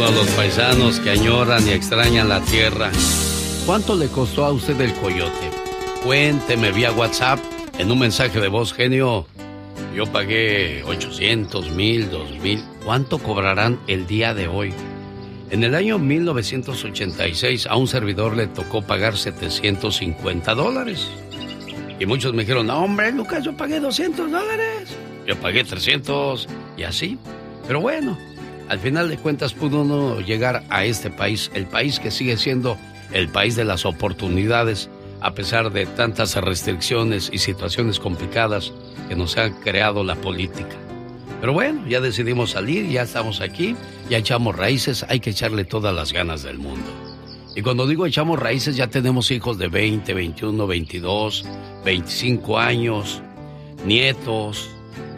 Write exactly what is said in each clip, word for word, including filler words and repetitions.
todos los paisanos que añoran y extrañan la tierra. ¿Cuánto le costó a usted el coyote? Cuénteme vía WhatsApp en un mensaje de voz, genio. Yo pagué ochocientos, mil, dos mil. ¿Cuánto cobrarán el día de hoy? En el año mil novecientos ochenta y seis a un servidor le tocó pagar setecientos cincuenta dólares. Y muchos me dijeron, no, hombre, Lucas, yo pagué doscientos dólares. Yo pagué trescientos y así. Pero bueno, al final de cuentas pudo uno llegar a este país, el país que sigue siendo el país de las oportunidades, a pesar de tantas restricciones y situaciones complicadas que nos ha creado la política. Pero bueno, ya decidimos salir, ya estamos aquí, ya echamos raíces, hay que echarle todas las ganas del mundo. Y cuando digo echamos raíces, ya tenemos hijos de veinte, veintiuno, veintidós, veinticinco años, nietos,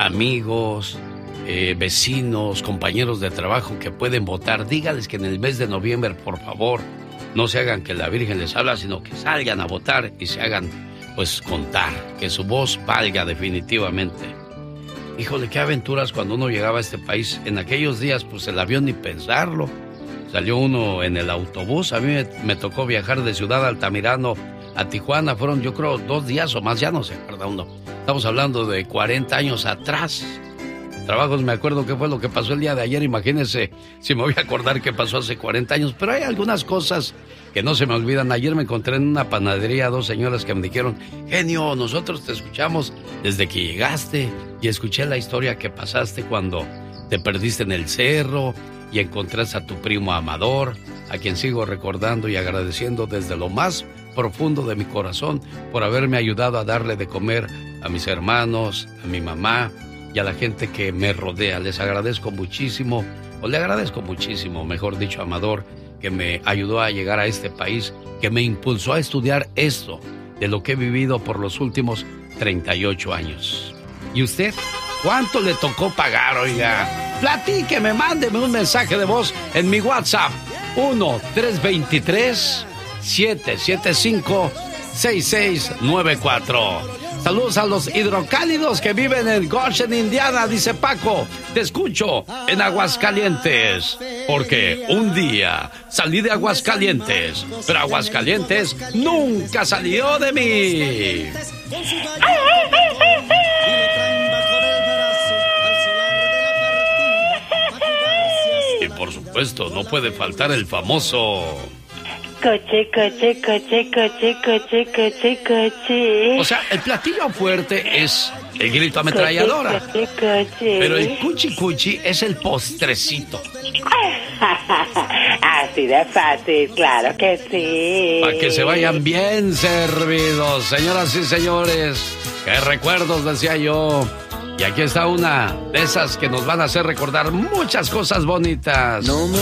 amigos, eh, vecinos, compañeros de trabajo que pueden votar. Dígales que en el mes de noviembre, por favor, no se hagan que la Virgen les habla, sino que salgan a votar y se hagan, pues, contar, que su voz valga definitivamente. Híjole, qué aventuras cuando uno llegaba a este país. En aquellos días, pues, el avión ni pensarlo. Salió uno en el autobús. A mí me, me tocó viajar de Ciudad Altamirano a Tijuana. Fueron, yo creo, dos días o más, ya no se acuerda uno. Estamos hablando de cuarenta años atrás. Trabajos, me acuerdo qué fue lo que pasó el día de ayer. Imagínense si me voy a acordar qué pasó hace cuarenta años. Pero hay algunas cosas que no se me olvidan. Ayer me encontré en una panadería dos señoras que me dijeron, genio, nosotros te escuchamos desde que llegaste y escuché la historia que pasaste cuando te perdiste en el cerro y encontraste a tu primo Amador, a quien sigo recordando y agradeciendo desde lo más profundo de mi corazón por haberme ayudado a darle de comer a mis hermanos, a mi mamá y a la gente que me rodea. Les agradezco muchísimo, o le agradezco muchísimo, mejor dicho, a Amador, que me ayudó a llegar a este país, que me impulsó a estudiar esto, de lo que he vivido por los últimos treinta y ocho años. ¿Y usted? ¿Cuánto le tocó pagar, oiga? Platíqueme, mándeme un mensaje de voz en mi WhatsApp, uno tres dos tres, siete siete cinco, seis seis nueve cuatro. Saludos a los hidrocálidos que viven en Goshen, Indiana, dice Paco. Te escucho en Aguascalientes, porque un día salí de Aguascalientes, pero Aguascalientes nunca salió de mí. Y por supuesto, no puede faltar el famoso... Coche, coche, coche, coche, coche, coche, coche. O sea, el platillo fuerte es el grito ametralladora. Coche, coche, coche. Pero el cuchi cuchi es el postrecito. Así de fácil, claro que sí. Para que se vayan bien servidos, señoras y señores. Qué recuerdos, decía yo. Y aquí está una de esas que nos van a hacer recordar muchas cosas bonitas. No me